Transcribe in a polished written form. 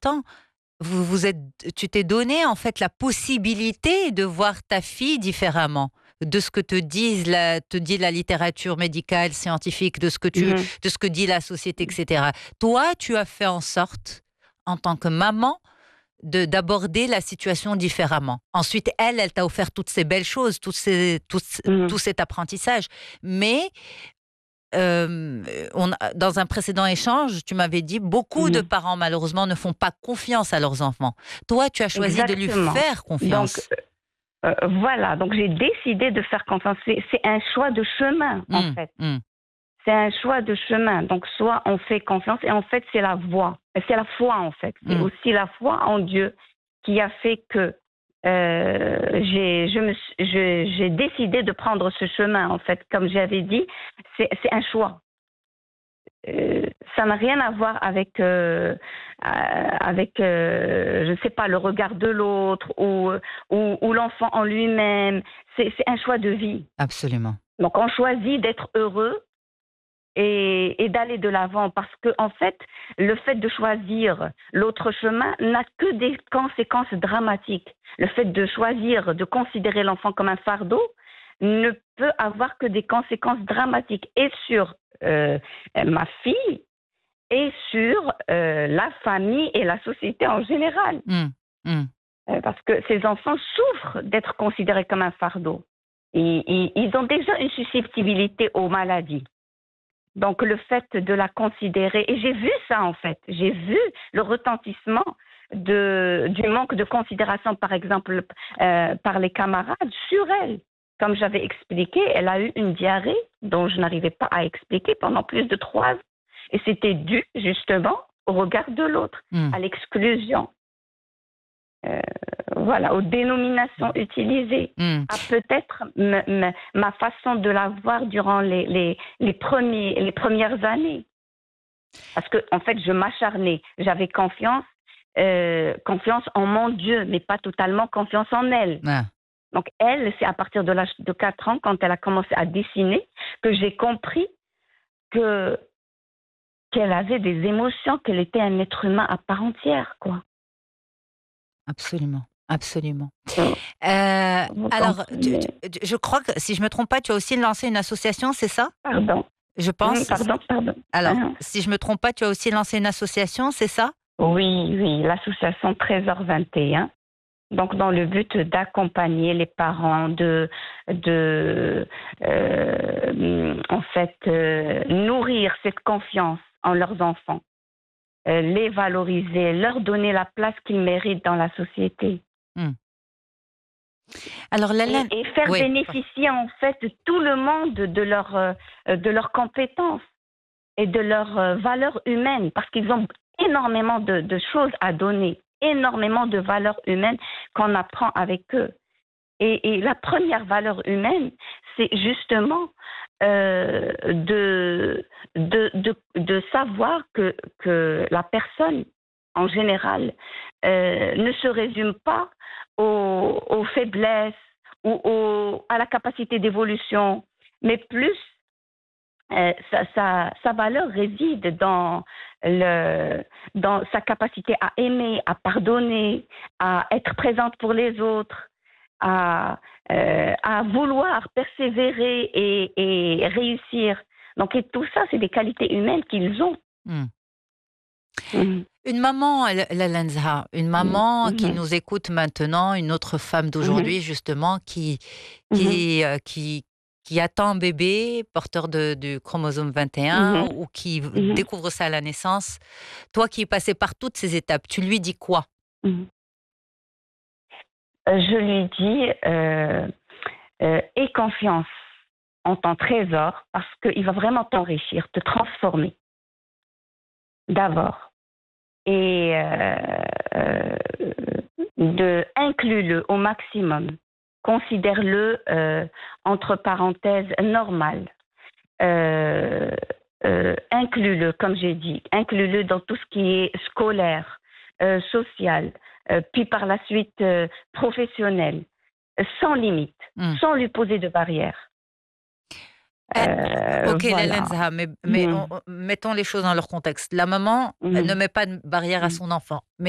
temps, tu t'es donné en fait la possibilité de voir ta fille différemment de ce que te dit la littérature médicale, scientifique, Mhm. de ce que dit la société, etc. Toi, tu as fait en sorte, en tant que maman, d'aborder la situation différemment. Ensuite, elle t'a offert toutes ces belles choses, tout Mhm. cet apprentissage. Mais dans un précédent échange, tu m'avais dit beaucoup de Mhm. parents, malheureusement, ne font pas confiance à leurs enfants. Toi, tu as choisi de lui Exactement. faire Donc, confiance. voilà. Donc, j'ai décidé de faire confiance. C'est un choix de chemin, en Hum, fait. hum, C'est un choix de chemin. Donc, soit on fait confiance, et en fait, c'est la voie. C'est la foi, en fait. C'est hum. aussi la foi en Dieu qui a fait que j'ai décidé de prendre ce chemin, en fait. Comme j'avais dit, c'est un choix. Ça n'a rien à voir je ne sais pas, le regard de l'autre ou l'enfant en lui-même. C'est un choix de vie. Absolument. Donc, on choisit d'être heureux et d'aller de l'avant parce que en fait, le fait de choisir l'autre chemin n'a que des conséquences dramatiques. Le fait de choisir de considérer l'enfant comme un fardeau ne peut avoir que des conséquences dramatiques et sur ma fille et sur la famille et la société en général. Hum, hum. Parce que ces enfants souffrent d'être considérés comme un fardeau. Ils ont déjà une susceptibilité aux maladies. Donc le fait de la considérer, et j'ai vu ça en fait, j'ai vu le retentissement du manque de considération, par exemple, par les camarades sur elle. Comme j'avais expliqué, elle a eu une diarrhée dont je n'arrivais pas à expliquer pendant plus de 3 ans. Et c'était dû justement au regard de l'autre, Hum. à l'exclusion. Euh, voilà, aux dénominations utilisées, Hum. à peut-être ma façon de la voir durant les premières années. Parce que, en fait, je m'acharnais. J'avais confiance en mon Dieu, mais pas totalement confiance en elle. Ah. Donc, elle, c'est à partir de l'âge de 4 ans, quand elle a commencé à dessiner, que j'ai compris que, qu'elle avait des émotions, qu'elle était un être humain à part entière, quoi. Absolument, absolument. Vous Alors, comprenez? je crois que, si je me trompe pas, tu as aussi lancé une association, c'est ça? Pardon. Je pense. Pardon. Alors, Hein? si je me trompe pas, tu as aussi lancé une association, c'est ça? Oui, l'association Trésor 21. Donc, dans le but d'accompagner les parents, en fait, nourrir cette confiance en leurs enfants, les valoriser, leur donner la place qu'ils méritent dans la société. Hmm. Alors, Lalanne, Et faire oui, bénéficier, en fait, tout le monde de leurs compétences et de leurs valeurs humaines, parce qu'ils ont énormément de choses à donner, énormément de valeurs humaines qu'on apprend avec eux. Et la première valeur humaine, c'est justement de savoir que la personne, en général, ne se résume pas aux faiblesses ou à la capacité d'évolution, mais plus sa valeur réside dans sa capacité à aimer, à pardonner, à être présente pour les autres, à vouloir persévérer et réussir. Donc, et tout ça, c'est des qualités humaines qu'ils ont. hmm. Mhm. Une maman, Lalanne Zahra, une Mhm. maman qui Mhm. nous écoute maintenant, une autre femme Mhm. d'aujourd'hui, justement, Mhm. qui attend un bébé porteur du chromosome 21 Mhm. ou qui Mhm. découvre ça à la naissance. Toi qui es passé par toutes ces étapes, tu lui dis quoi? Mhm. Je lui dis, aie confiance en ton trésor parce qu'il va vraiment t'enrichir, te transformer d'abord. Et euh, inclus-le au maximum. Considère-le, entre parenthèses, normal. Euh, inclus-le, comme j'ai dit, inclus-le dans tout ce qui est scolaire, social, puis par la suite professionnel, sans limite, Hmm. sans lui poser de barrières. Euh, ok, Lalanne Voilà. Zahra, Mhm. mettons les choses dans leur contexte. La maman, elle ne Mhm. met pas de barrière à Mhm. son enfant.